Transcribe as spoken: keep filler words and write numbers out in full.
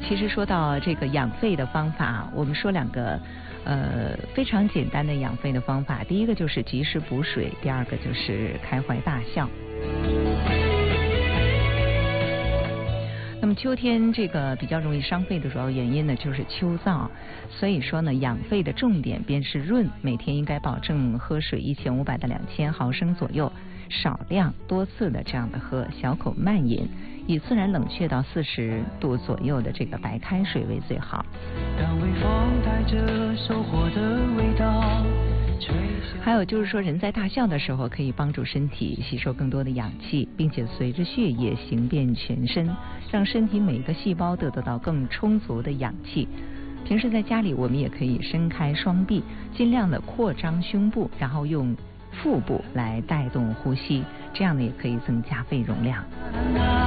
其实说到这个养肺的方法，我们说两个呃非常简单的养肺的方法，第一个就是及时补水，第二个就是开怀大笑。那么秋天这个比较容易伤肺的主要原因呢，就是秋燥，所以说呢，养肺的重点便是润，每天应该保证喝水一千五百到两千毫升左右，少量多次的这样的喝，小口慢饮，以自然冷却到四十度左右的这个白开水为最好。让微风带着收获的味道。还有就是说，人在大笑的时候可以帮助身体吸收更多的氧气，并且随着血液行遍全身，让身体每个细胞都得到更充足的氧气。平时在家里我们也可以伸开双臂，尽量的扩张胸部，然后用腹部来带动呼吸，这样呢也可以增加肺容量。